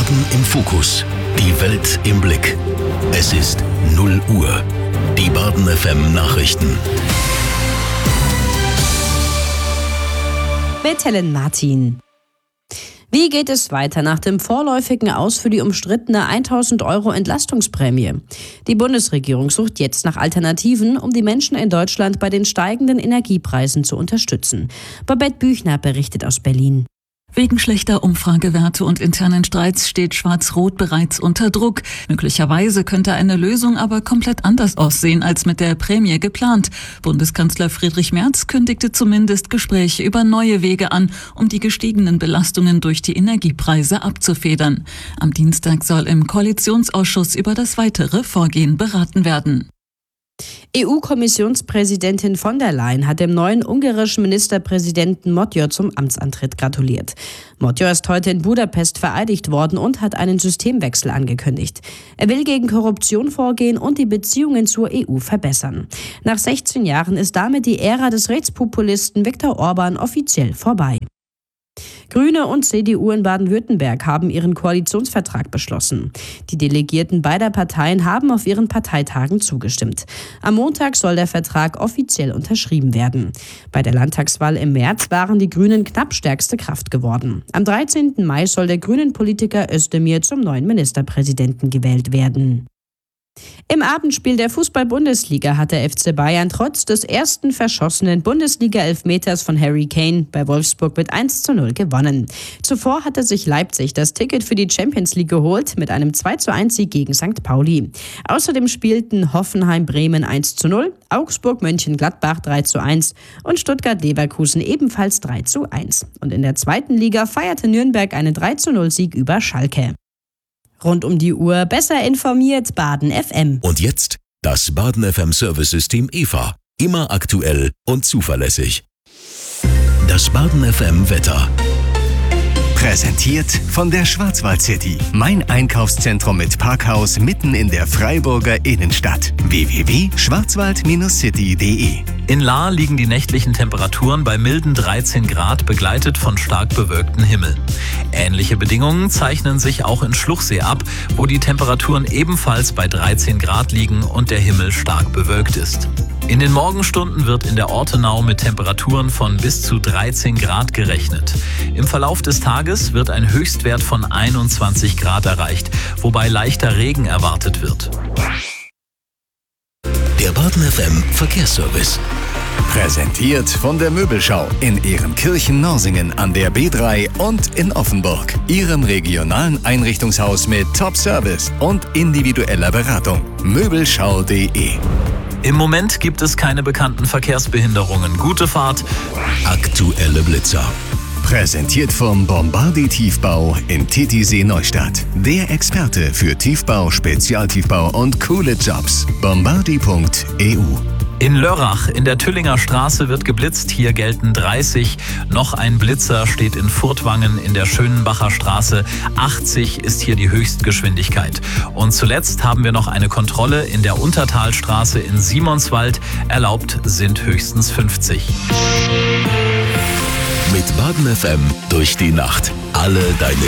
Baden im Fokus. Die Welt im Blick. Es ist 0 Uhr. Die Baden FM Nachrichten. Mit Helen Martin. Wie geht es weiter nach dem vorläufigen Aus für die umstrittene 1.000 € Entlastungsprämie? Die Bundesregierung sucht jetzt nach Alternativen, um die Menschen in Deutschland bei den steigenden Energiepreisen zu unterstützen. Babette Büchner berichtet aus Berlin. Wegen schlechter Umfragewerte und internen Streits steht Schwarz-Rot bereits unter Druck. Möglicherweise könnte eine Lösung aber komplett anders aussehen als mit der Prämie geplant. Bundeskanzler Friedrich Merz kündigte zumindest Gespräche über neue Wege an, um die gestiegenen Belastungen durch die Energiepreise abzufedern. Am Dienstag soll im Koalitionsausschuss über das weitere Vorgehen beraten werden. EU-Kommissionspräsidentin von der Leyen hat dem neuen ungarischen Ministerpräsidenten Magyar zum Amtsantritt gratuliert. Magyar ist heute in Budapest vereidigt worden und hat einen Systemwechsel angekündigt. Er will gegen Korruption vorgehen und die Beziehungen zur EU verbessern. Nach 16 Jahren ist damit die Ära des Rechtspopulisten Viktor Orban offiziell vorbei. Grüne und CDU in Baden-Württemberg haben ihren Koalitionsvertrag beschlossen. Die Delegierten beider Parteien haben auf ihren Parteitagen zugestimmt. Am Montag soll der Vertrag offiziell unterschrieben werden. Bei der Landtagswahl im März waren die Grünen knapp stärkste Kraft geworden. Am 13. Mai soll der Grünen-Politiker Özdemir zum neuen Ministerpräsidenten gewählt werden. Im Abendspiel der Fußball-Bundesliga hat der FC Bayern trotz des ersten verschossenen Bundesliga-Elfmeters von Harry Kane bei Wolfsburg mit 1:0 gewonnen. Zuvor hatte sich Leipzig das Ticket für die Champions League geholt mit einem 2:1-Sieg gegen St. Pauli. Außerdem spielten Hoffenheim-Bremen 1:0, Augsburg-Mönchengladbach 3:1 und Stuttgart-Leverkusen ebenfalls 3:1. Und in der zweiten Liga feierte Nürnberg einen 3:0-Sieg über Schalke. Rund um die Uhr besser informiert Baden FM. Und jetzt das Baden FM Service-System EVA. Immer aktuell und zuverlässig. Das Baden FM Wetter. Präsentiert von der Schwarzwald City. Mein Einkaufszentrum mit Parkhaus mitten in der Freiburger Innenstadt. www.schwarzwald-city.de. In Lahr liegen die nächtlichen Temperaturen bei milden 13 Grad, begleitet von stark bewölktem Himmel. Ähnliche Bedingungen zeichnen sich auch in Schluchsee ab, wo die Temperaturen ebenfalls bei 13 Grad liegen und der Himmel stark bewölkt ist. In den Morgenstunden wird in der Ortenau mit Temperaturen von bis zu 13 Grad gerechnet. Im Verlauf des Tages wird ein Höchstwert von 21 Grad erreicht, wobei leichter Regen erwartet wird. Der Baden FM Verkehrsservice. Präsentiert von der Möbelschau in Ehrenkirchen-Norsingen an der B3 und in Offenburg. Ihrem regionalen Einrichtungshaus mit Top-Service und individueller Beratung. Möbelschau.de. Im Moment gibt es keine bekannten Verkehrsbehinderungen. Gute Fahrt. Aktuelle Blitzer. Präsentiert vom Bombardi Tiefbau in Titisee Neustadt. Der Experte für Tiefbau, Spezialtiefbau und coole Jobs. Bombardi.eu. In Lörrach in der Tüllinger Straße wird geblitzt, hier gelten 30. Noch ein Blitzer steht in Furtwangen in der Schönenbacher Straße. 80 ist hier die Höchstgeschwindigkeit. Und zuletzt haben wir noch eine Kontrolle in der Untertalstraße in Simonswald. Erlaubt sind höchstens 50. Mit Baden FM durch die Nacht. Alle deine